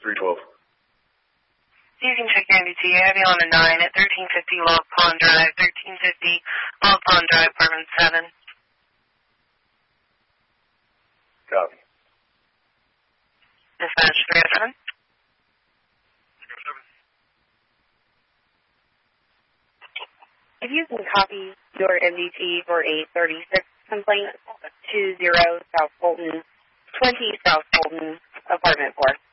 312. Using check MBT, I have you on a 9 at 1350 Log Pond Drive, 1350 Log Pond Drive, apartment 7. Copy. Dispatch 307. If you can copy your MDT for a 36 complaint, 20 South Fulton, 20 South Fulton, apartment 4.